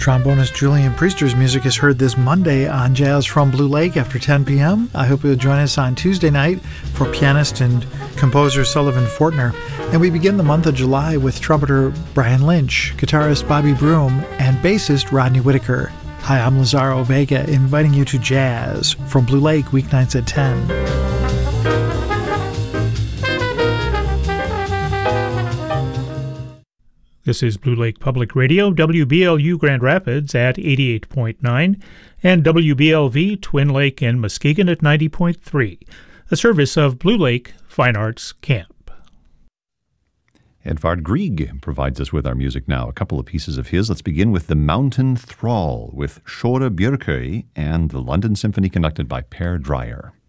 Trombonist Julian Priester's music is heard this Monday on Jazz from Blue Lake after 10 p.m. I hope you'll join us on Tuesday night for pianist and composer Sullivan Fortner. And we begin the month of July with trumpeter Brian Lynch, guitarist Bobby Broom, and bassist Rodney Whitaker. Hi, I'm Lazaro Vega, inviting you to Jazz from Blue Lake, weeknights at 10. This is Blue Lake Public Radio, WBLU Grand Rapids at 88.9, and WBLV Twin Lake and Muskegon at 90.3, a service of Blue Lake Fine Arts Camp. Edvard Grieg provides us with our music now. A couple of pieces of his. Let's begin with The Mountain Thrall with Shore Bjørkøy and the London Symphony conducted by Per Dreyer.